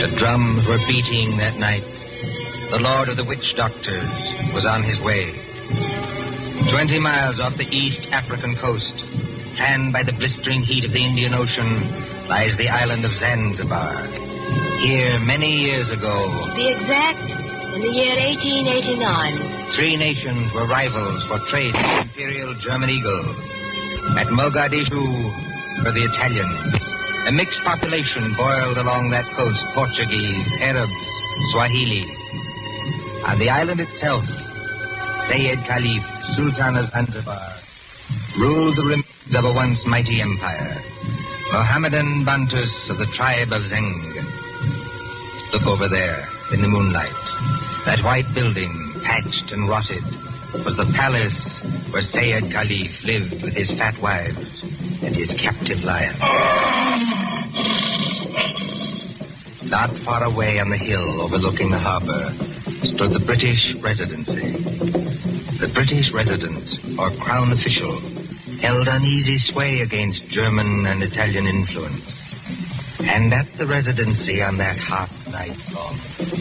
The drums were beating that night. The Lord of the Witch Doctors was on his way. 20 miles off the East African coast, fanned by the blistering heat of the Indian Ocean, lies the island of Zanzibar. Here, many years ago... To be exact, in the year 1889. 3 nations were rivals for trade with the Imperial German Eagle. At Mogadishu were the Italians. A mixed population boiled along that coast, Portuguese, Arabs, Swahili. On the island itself, Sayyid Khalif, Sultan of Zanzibar, ruled the remains of a once mighty empire. Mohammedan Bantus of the tribe of Zeng. Look over there, in the moonlight. That white building, patched and rotted, was the palace where Sayyid Khalif lived with his fat wives and his captive lion. Not far away on the hill overlooking the harbor stood the British Residency. The British resident, or crown official, held uneasy sway against German and Italian influence. And at the Residency on that hot night long...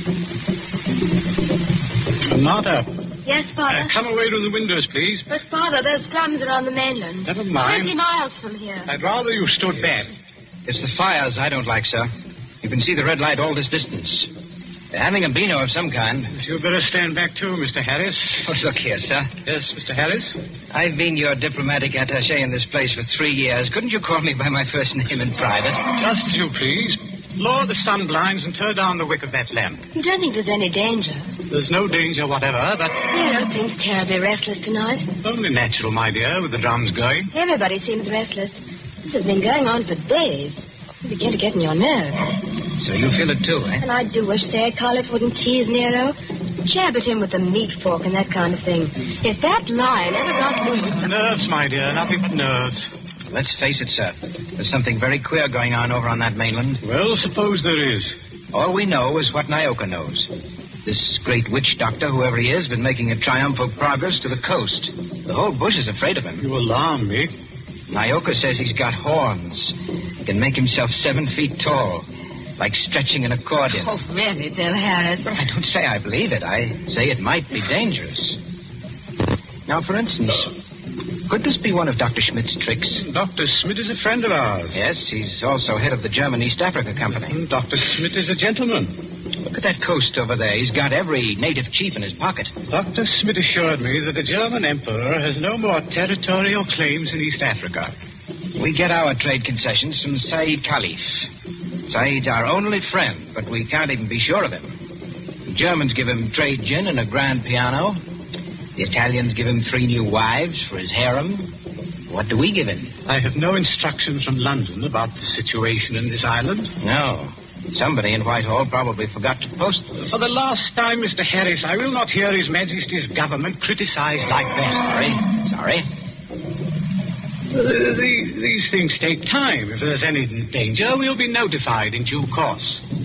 Martha. Yes, Father? Come away to the windows, please. But, Father, those drums are on the mainland. Never mind. 20 miles from here. I'd rather you stood back. It's the fires I don't like, sir. You can see the red light all this distance. They're having a beano of some kind. You'd better stand back, too, Mr. Harris. Oh, look here, sir. Yes, Mr. Harris? I've been your diplomatic attaché in this place for 3 years. Couldn't you call me by my first name in private? Just as you please. Lower the sun blinds and turn down the wick of that lamp. You don't think there's any danger? There's no danger whatever, but... Nero seems terribly restless tonight. Only natural, my dear, with the drums going. Everybody seems restless. This has been going on for days. You begin to get in your nerves. So you feel it too, eh? And I do wish Sayyid Khalif wouldn't tease Nero. Jab at him with the meat fork and that kind of thing. If that lion ever got loose... Nerves, my dear, nothing but nerves. Let's face it, sir. There's something very queer going on over on that mainland. Well, suppose there is. All we know is what Nyoka knows. This great witch doctor, whoever he is, been making a triumphal progress to the coast. The whole bush is afraid of him. You alarm me. Nyoka says he's got horns. He can make himself 7 feet tall, like stretching an accordion. Oh, really, Bill Harris? I don't say I believe it. I say it might be dangerous. Now, for instance, could this be one of Dr. Schmidt's tricks? Dr. Schmidt is a friend of ours. Yes, he's also head of the German East Africa Company. Dr. Schmidt is a gentleman. Look at that coast over there. He's got every native chief in his pocket. Dr. Schmidt assured me that the German emperor has no more territorial claims in East Africa. We get our trade concessions from Sayyid Khalif. Sayyid's our only friend, but we can't even be sure of him. The Germans give him trade gin and a grand piano. The Italians give him 3 new wives for his harem. What do we give him? I have no instructions from London about the situation in this island. No. Somebody in Whitehall probably forgot to post them. For the last time, Mr. Harris, I will not hear His Majesty's government criticized like that. Sorry. These things take time. If there's any danger, we'll be notified in due course.